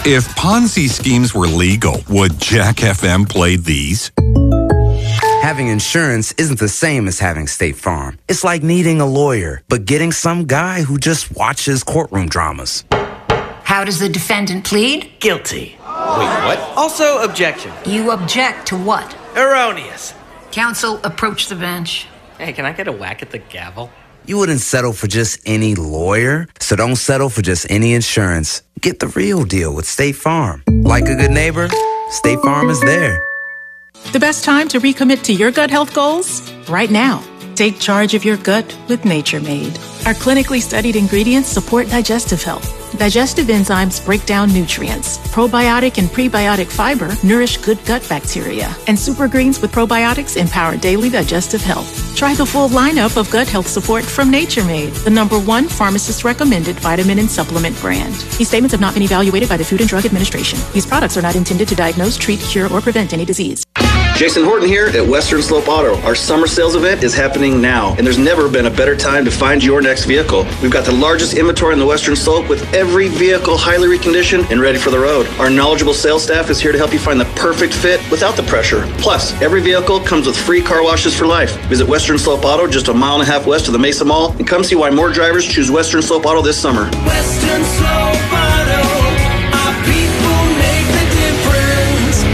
If Ponzi schemes were legal, would Jack FM play these? Having insurance isn't the same as having State Farm. It's like needing a lawyer, but getting some guy who just watches courtroom dramas. How does the defendant plead? Guilty. Wait, what? Also, objection. You object to what? Erroneous. Counsel, approach the bench. Hey, can I get a whack at the gavel? You wouldn't settle for just any lawyer, so don't settle for just any insurance. Get the real deal with State Farm. Like a good neighbor, State Farm is there. The best time to recommit to your gut health goals? Right now. Take charge of your gut with Nature Made. Our clinically studied ingredients support digestive health. Digestive enzymes break down nutrients. Probiotic and prebiotic fiber nourish good gut bacteria. And super greens with probiotics empower daily digestive health. Try the full lineup of gut health support from Nature Made, the #1 pharmacist-recommended vitamin and supplement brand. These statements have not been evaluated by the Food and Drug Administration. These products are not intended to diagnose, treat, cure, or prevent any disease. Jason Horton here at Western Slope Auto. Our summer sales event is happening now, and there's never been a better time to find your next vehicle. We've got the largest inventory on the Western Slope with every vehicle highly reconditioned and ready for the road. Our knowledgeable sales staff is here to help you find the perfect fit without the pressure. Plus, every vehicle comes with free car washes for life. Visit Western Slope Auto just a mile and a half west of the Mesa Mall and come see why more drivers choose Western Slope Auto this summer. Western Slope Auto, our people make the difference.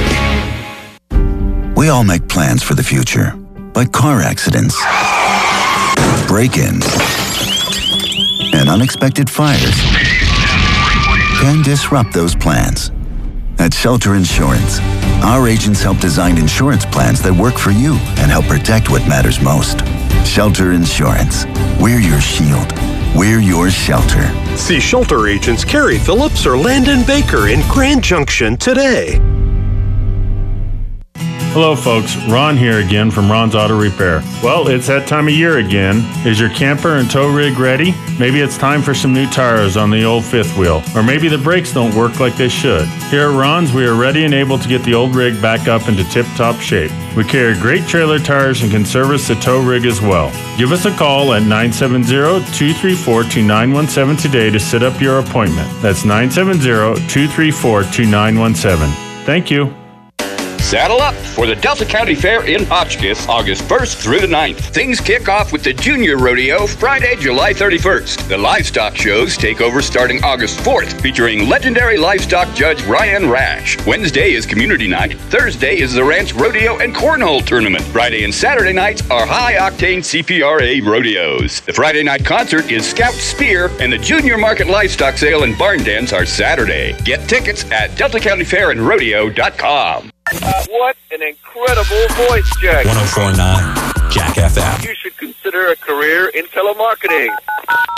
We all make plans for the future, but car accidents, break-ins, and unexpected fires can disrupt those plans. At Shelter Insurance, our agents help design insurance plans that work for you and help protect what matters most. Shelter Insurance. We're your shield. We're your shelter. See Shelter agents Carrie Phillips or Landon Baker in Grand Junction today. Hello folks, Ron here again from Ron's Auto Repair. Well, it's that time of year again. Is your camper and tow rig ready? Maybe it's time for some new tires on the old fifth wheel, or maybe the brakes don't work like they should. Here at Ron's, we are ready and able to get the old rig back up into tip-top shape. We carry great trailer tires and can service the tow rig as well. Give us a call at 970-234-2917 today to set up your appointment. That's 970-234-2917. Thank you. Saddle up for the Delta County Fair in Hotchkiss, August 1st through the 9th. Things kick off with the Junior Rodeo Friday, July 31st. The livestock shows take over starting August 4th, featuring legendary livestock judge Ryan Rash. Wednesday is community night. Thursday is the Ranch Rodeo and Cornhole Tournament. Friday and Saturday nights are high-octane CPRA rodeos. The Friday night concert is Scout Spear, and the Junior Market Livestock Sale and Barn Dance are Saturday. Get tickets at DeltaCountyFairandRodeo.com. What an incredible voice, Jack. 104.9 Jack FM. You should consider a career in telemarketing.